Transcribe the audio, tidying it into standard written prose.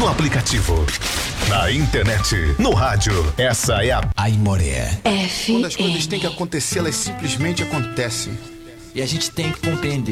no aplicativo, na internet, no rádio. Essa é a Aimoré. Quando as coisas têm que acontecer, elas simplesmente acontecem. E a gente tem que compreender